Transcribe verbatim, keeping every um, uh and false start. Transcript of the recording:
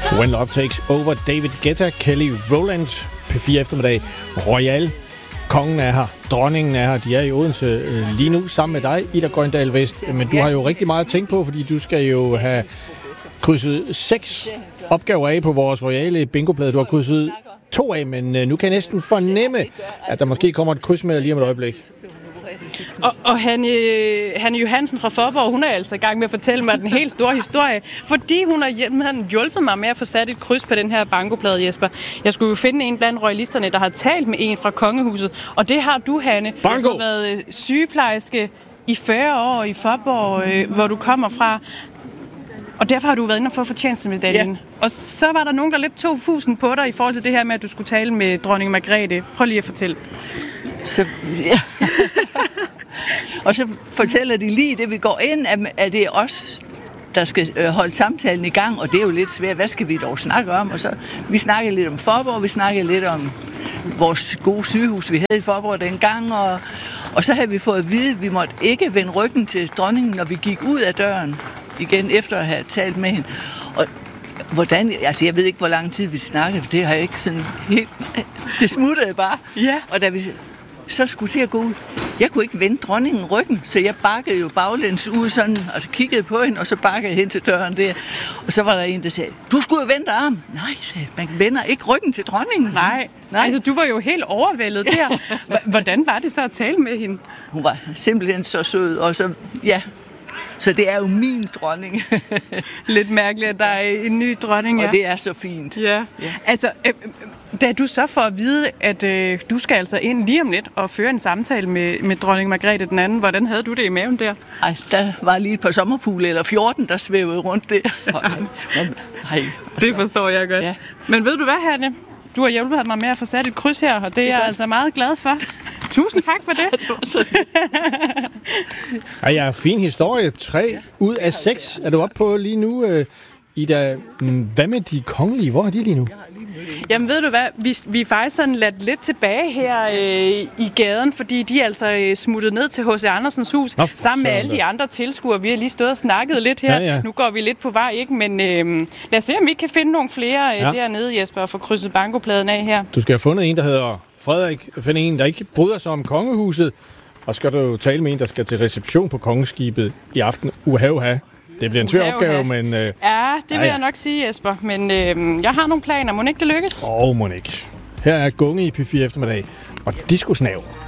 When Love Takes Over, David Guetta, Kelly Rowland, P fire eftermiddag, Royal. Kongen er her, dronningen er her, de er i Odense øh, lige nu sammen med dig, Ida Grøndal Vest. Men du har jo rigtig meget at tænke på, fordi du skal jo have krydset seks opgaver af på vores royale bingoplade. Du har krydset to af, men øh, nu kan jeg næsten fornemme, at der måske kommer et kryds med lige om et øjeblik. Og, og Hanne, Hanne Johansen fra Forborg, hun er altså i gang med at fortælle mig den helt store historie, fordi hun har hjulpet mig med at få sat et kryds på den her bankoplade, Jesper. Jeg skulle jo finde en blandt royalisterne, der har talt med en fra kongehuset, og det har du, Hanne. Banko! Du har været sygeplejerske i fyrre år i Forborg, hvor du kommer fra. Og derfor har du været inde og få fortjenestemedaljen. Ja. Og så var der nogen, der lidt tog fusen på dig i forhold til det her med, at du skulle tale med dronning Margrethe. Prøv lige at fortælle. Så, ja. Og så fortæller de lige det, vi går ind, at det er os, der skal holde samtalen i gang, og det er jo lidt svært. Hvad skal vi dog snakke om? Og så, vi snakker lidt om Forborg, vi snakker lidt om vores gode sygehus, vi havde i Forborg dengang, og, og så havde vi fået at vide, at vi måtte ikke vende ryggen til dronningen, når vi gik ud af døren igen, efter at have talt med hende. Og hvordan, altså jeg ved ikke, hvor lang tid vi snakkede, for det har jeg ikke sådan helt, det smuttede bare. Ja. Og da vi så skulle til at gå ud, jeg kunne ikke vende dronningen ryggen, så jeg bakkede jo baglæns ud sådan, og så kiggede på hende, og så bakkede jeg hen til døren der. Og så var der en, der sagde, du skulle jo vende armen. Nej, sagde, man vender ikke ryggen til dronningen. Nej, Nej. Altså du var jo helt overvældet der. Hvordan var det så at tale med hende? Hun var simpelthen så sød, og så, ja... Så det er jo min dronning. Lidt mærkeligt, at der er en ny dronning, ja. Og det er så fint. Ja. Ja. Altså, øh, da du så får at vide, at øh, du skal altså ind lige om lidt og føre en samtale med, med dronning Margrethe den anden, hvordan havde du det i maven der? Ej, der var lige et par sommerfugle, eller fjorten, der svævede rundt der. Ej, det forstår jeg godt. Ja. Men ved du hvad, Hanne? Du har hjulpet mig med at få sat et kryds her, og det er jeg altså meget glad for. Tusind tak for det. Ej, ja, fin historie. Tre ud af seks er du oppe på lige nu, Ida. Hvad med de kongelige? Hvor er de lige nu? Jamen ved du hvad, vi, vi er faktisk sådan ladt lidt tilbage her øh, i gaden, fordi de er altså øh, smuttet ned til H C Andersens hus, Nå, sammen med alle de andre tilskuere. Vi har lige stået og snakket lidt her. Ja, ja. Nu går vi lidt på vej, ikke? Men øh, lad os se, om vi kan finde nogle flere øh, ja. dernede, Jesper, og få krydset bankopladen af her. Du skal have fundet en, der hedder Frederik. Finde en, der ikke bryder sig om kongehuset. Og skal du tale med en, der skal til reception på kongeskibet i aften. Uha, uha. Det bliver en svær opgave, men... Øh, ja, det vil ja, ja. jeg nok sige, Jesper. Men øh, jeg har nogle planer. Må ikke det lykkes? Åh, oh, må ikke. Her er Gunge i P fire eftermiddag. Og Disco Snav.